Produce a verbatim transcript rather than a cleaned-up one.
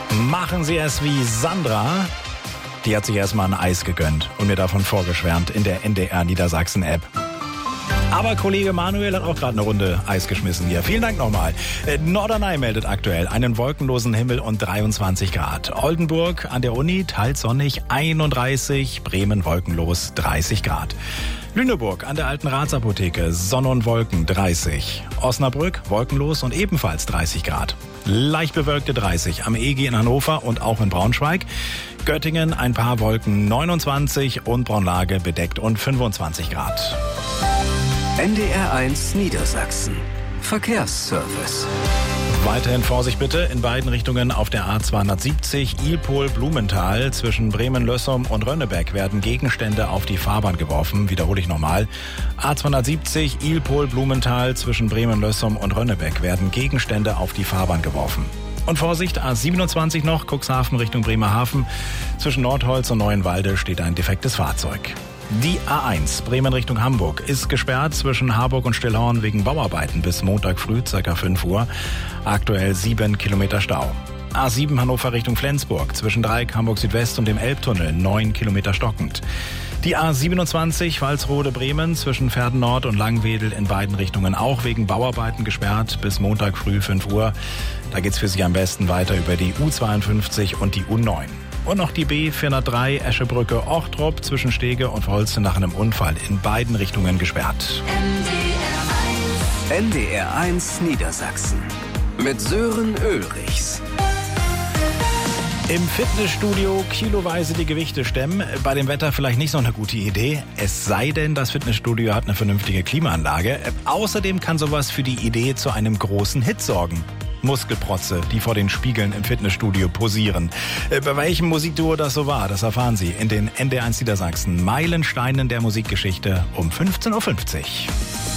Machen Sie es wie Sandra. Die hat sich erstmal ein Eis gegönnt und mir davon vorgeschwärmt in der N D R Niedersachsen-App. Aber Kollege Manuel hat auch gerade eine Runde Eis geschmissen hier. Vielen Dank nochmal. Norderney meldet aktuell einen wolkenlosen Himmel und dreiundzwanzig Grad. Oldenburg an der Uni teils sonnig einunddreißig, Bremen wolkenlos dreißig Grad. Lüneburg an der alten Ratsapotheke Sonne und Wolken dreißig. Osnabrück wolkenlos und ebenfalls dreißig Grad. Leicht bewölkte dreißig am E G in Hannover und auch in Braunschweig. Göttingen ein paar Wolken neunundzwanzig und Braunlage bedeckt und fünfundzwanzig Grad. N D R eins Niedersachsen. Verkehrsservice. Weiterhin Vorsicht bitte in beiden Richtungen auf der A zweihundertsiebzig Ilpol-Blumenthal. Zwischen Bremen-Lössum und Rönnebeck werden Gegenstände auf die Fahrbahn geworfen. Wiederhole ich nochmal. A zweihundertsiebzig Ilpol-Blumenthal. Zwischen Bremen-Lössum und Rönnebeck werden Gegenstände auf die Fahrbahn geworfen. Und Vorsicht, A siebenundzwanzig noch, Cuxhaven Richtung Bremerhaven. Zwischen Nordholz und Neuenwalde steht ein defektes Fahrzeug. Die A eins Bremen Richtung Hamburg ist gesperrt zwischen Harburg und Stillhorn wegen Bauarbeiten bis Montag früh, ca. fünf Uhr. Aktuell sieben Kilometer Stau. A sieben Hannover Richtung Flensburg zwischen Dreieck Hamburg Südwest und dem Elbtunnel neun Kilometer stockend. Die A siebenundzwanzig Walsrode Bremen zwischen Verden Nord und Langwedel in beiden Richtungen auch wegen Bauarbeiten gesperrt bis Montag früh fünf Uhr. Da geht's für Sie am besten weiter über die U zweiundfünfzig und die U neun. Und noch die B vierhundertdrei Eschebrücke Ochtrup zwischen Stege und Holste nach einem Unfall in beiden Richtungen gesperrt. N D R eins Niedersachsen mit Sören Ulrichs. Im Fitnessstudio kiloweise die Gewichte stemmen, bei dem Wetter vielleicht nicht so eine gute Idee. Es sei denn, das Fitnessstudio hat eine vernünftige Klimaanlage. Außerdem kann sowas für die Idee zu einem großen Hit sorgen. Muskelprotze, die vor den Spiegeln im Fitnessstudio posieren. Bei welchem Musikduo das so war, das erfahren Sie in den N D R eins Niedersachsen Meilensteinen der Musikgeschichte um fünfzehn Uhr fünfzig.